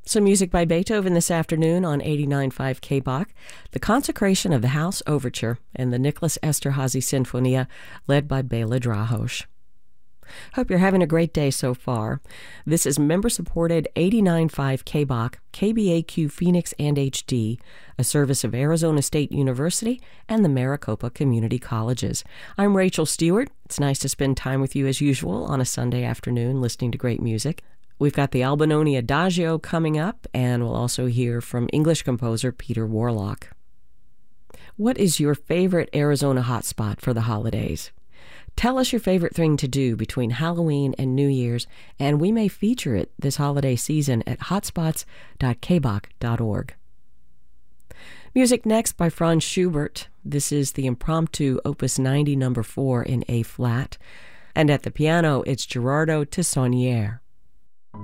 Some music by Beethoven this afternoon on 89.5 KBach, the Consecration of the House Overture, and the Nicholas Esterhazy Sinfonia, led by Bela Drahos. Hope you're having a great day so far. This is member-supported 89.5 KBach, KBAQ Phoenix and HD, a service of Arizona State University and the Maricopa Community Colleges. I'm Rachel Stewart. It's nice to spend time with you as usual on a Sunday afternoon listening to great music. We've got the Albinoni Adagio coming up, and we'll also hear from English composer Peter Warlock. What is your favorite Arizona hotspot for the holidays? Tell us your favorite thing to do between Halloween and New Year's, and we may feature it this holiday season at hotspots.kbach.org. Music next by Franz Schubert. This is the Impromptu Opus 90 No. 4 in A-flat. And at the piano, it's Gerardo Tissonier.